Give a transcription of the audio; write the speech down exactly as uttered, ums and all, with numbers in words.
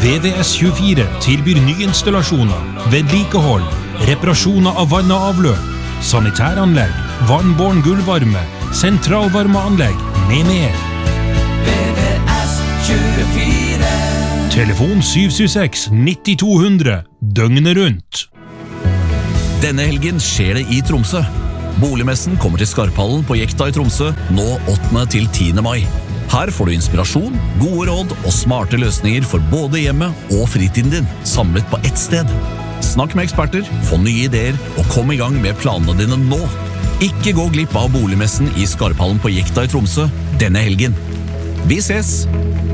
V V S tjuefire tilbyr nyinstallasjoner, vedlikehold, reparasjoner av vann og avløp, sanitæranlegg, vannbåren gulvvarme, sentralvarmeanlegg med mer. V V S tjuefire. Telefon syv syv seks nitti to hundre, døgnet rundt. Denne helgen skjer det i Tromsø. Boligmessen kommer til Skarphallen på Jekta i Tromsø nå åttende til tiende mai. Her får du inspirasjon, gode råd og smarte løsninger for både hjemmet og fritiden din, samlet på ett sted. Snakk med eksperter, få nye ideer og kom i gang med planene dine nå. Ikke gå glipp av boligmessen i Skarphallen på Jekta i Tromsø denne helgen. Vi ses!